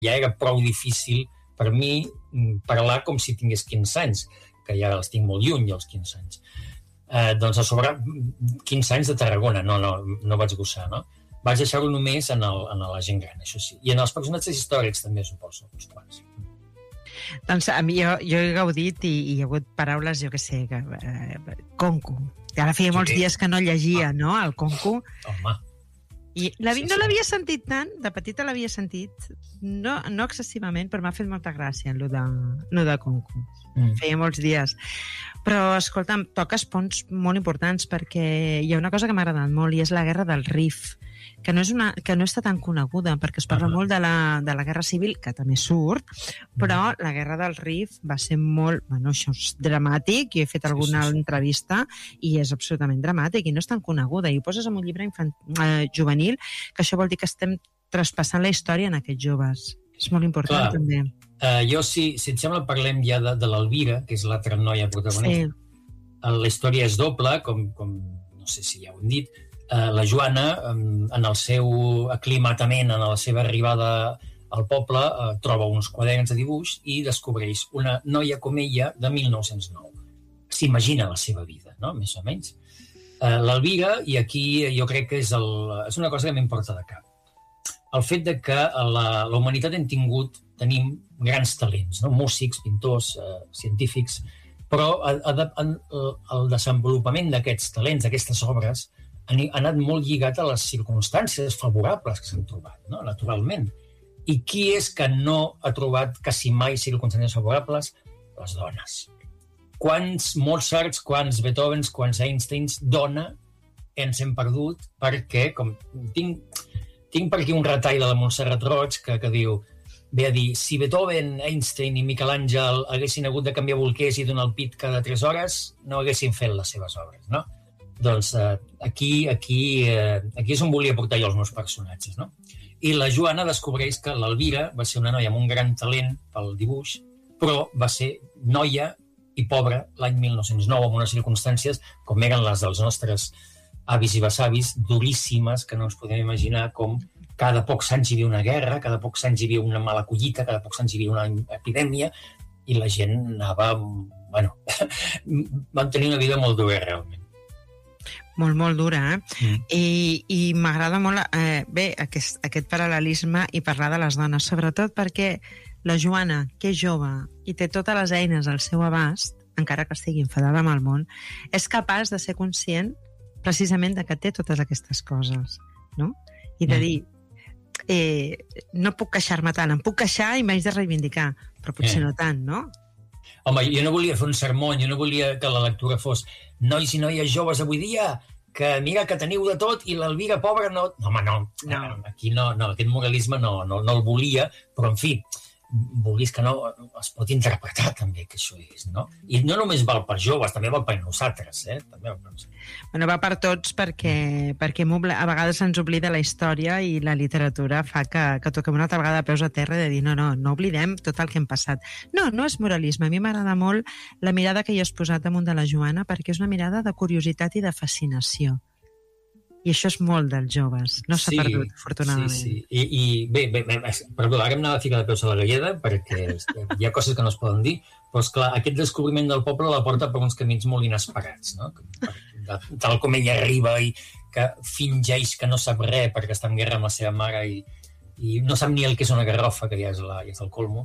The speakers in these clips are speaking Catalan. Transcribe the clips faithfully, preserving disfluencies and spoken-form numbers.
ja era prou difícil per mi parlar com si tingués quinze anys, que ja els tinc molt lluny, els quinze anys. Eh, doncs a sobre, quinze anys de Tarragona, no, no, no vaig gossar, no? Vaig deixar-ho només en, el, en la gent gran, això sí. I en els personatges històrics també, suposo, uns quants. Doncs a mi jo, jo he gaudit i, i hi ha hagut paraules, jo què sé, que, eh, conco. Ara feia molts sí. dies que no llegia, ah. no?, el conco. Home. I la, sí, no sí. l'havia sentit tant, de petita l'havia sentit, no, no excessivament, però m'ha fet molta gràcia el de, lo de conco. Mm. Feia molts dies. Però, escolta'm, toques ponts molt importants perquè hi ha una cosa que m'ha agradat molt i és la guerra del Rif, que no, és una, que no està tan coneguda perquè es parla uh-huh. molt de la, de la guerra civil, que també surt, però uh-huh. la guerra del Rif va ser molt... Bueno, això és dramàtic, i he fet alguna sí, sí, sí. entrevista i és absolutament dramàtic i no és tan coneguda. I ho poses en un llibre infant, eh, juvenil, que això vol dir que estem traspassant la història en aquests joves. És molt important, clar, també. Uh, jo, si, si et sembla, parlem ja de, de l'Elvira, que és l'altra noia protagonista. Sí. La història és doble, com, com no sé si ja ho hem dit. Uh, la Joana, um, en el seu aclimatament, en la seva arribada al poble, uh, troba uns quaderns de dibuix i descobreix una noia com ella de mil nou-cents nou. S'imagina la seva vida, no?, més o menys. Uh, L'Elvira, i aquí jo crec que és, el, és una cosa que m'importa de cap. El fet de que la, la humanitat hem tingut, tenim grans talents, no?, músics, pintors, uh, científics, però a, a, a, el desenvolupament d'aquests talents, d'aquestes obres, ha anat molt lligat a les circumstàncies favorables que s'han trobat, no?, naturalment. I qui és que no ha trobat quasi mai circumstàncies favorables? Les dones. Quants Mozarts, quants Beethovens, quants Einsteins, dona, ens hem perdut perquè, com tinc, tinc per aquí un retall de la Montserrat Roig que, que diu, ve a dir, si Beethoven, Einstein i Miquel Àngel haguessin hagut de canviar bolquers i donar el pit cada tres hores, no haguessin fet les seves obres, no? Doncs eh, aquí, aquí, eh, aquí és on volia portar jo els meus personatges, no? I la Joana descobreix que l'Elvira va ser una noia amb un gran talent pel dibuix, però va ser noia i pobra l'any mil nou-cents nou, amb unes circumstàncies com eren les dels nostres avis i besavis, duríssimes, que no ens podem imaginar, com cada pocs anys hi havia una guerra, cada pocs anys hi havia una mala collita, cada pocs anys hi havia una epidèmia, i la gent anava... Bueno, van tenir una vida molt dura, realment. Molt, molt dura, eh? Mm. I, i m'agrada molt, eh, bé, aquest, aquest paral·lelisme i parlar de les dones, sobretot perquè la Joana, que és jove i té totes les eines al seu abast, encara que estigui enfadada amb el món, és capaç de ser conscient precisament de que té totes aquestes coses, no? I de dir, eh, no puc queixar-me tant, em puc queixar i m'haig de reivindicar, però potser eh. no tant, no? Home, jo no volia fer un sermó, jo no volia que la lectura fos nois i noies joves avui dia, que mira que teniu de tot i l'Elvira pobra no... No, home, no, no. Aquí no, no, aquest moralisme no, no, no el volia, però en fi, vulguis que no, es pot interpretar també que això és, no? I no només val per joves, també val per nosaltres, eh? També val per nosaltres. Bueno, va per tots perquè, perquè a vegades ens oblida la història i la literatura fa que, que toquem una altra vegada de peus a terra i de dir no, no, no oblidem tot el que hem passat. No, no és moralisme. A mi m'agrada molt la mirada que hi has posat damunt de la Joana perquè és una mirada de curiositat i de fascinació. I això és molt dels joves. No s'ha sí, perdut, afortunadament. Sí, sí. I, i bé, bé, bé, perdó, ara em anava a ficar de peus a la galleda perquè hi ha coses que no es poden dir, però esclar, aquest descobriment del poble la porta per uns camins molt inesperats, no? Tal com ella arriba i que fingeix que no sap res perquè està en guerra amb la seva mare i, i no sap ni el que és una garrofa, que ja és, la, ja és el colmo,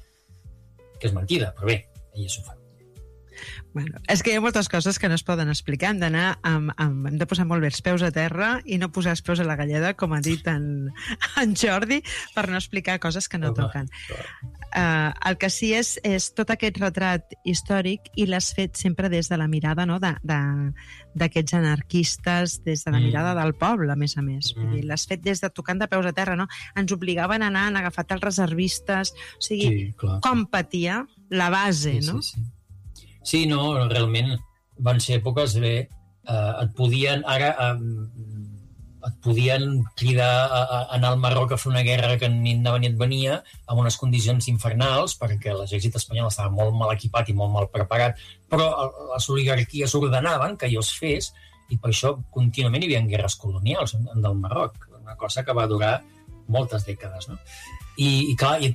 que és mentida, però bé, ella s'ho fa. Bueno, és que hi ha moltes coses que no es poden explicar. Hem d'anar amb, amb, hem de posar molt bé els peus a terra i no posar els peus a la galleda, com ha dit en, en Jordi, per no explicar coses que no toquen. Uh, el que sí és, és tot aquest retrat històric i l'has fet sempre des de la mirada, no?, de, de, d'aquests anarquistes, des de la mirada del poble, a més a més. Mm. L'has fet des de tocant de peus a terra, no? Ens obligaven a anar, han agafat els reservistes, o sigui, sí, clar, com patia la base, sí, no? Sí, sí. Sí, no, realment van ser èpoques bé, eh, et podien ara eh, et podien cridar a, a anar al Marroc a fer una guerra que ni anava ni et venia amb unes condicions infernals perquè l'exèrcit espanyol estava molt mal equipat i molt mal preparat, però les oligarquies ordenaven que allò es fes i per això contínuament hi havia guerres colonials del Marroc, una cosa que va durar moltes dècades, no? I, i clar, i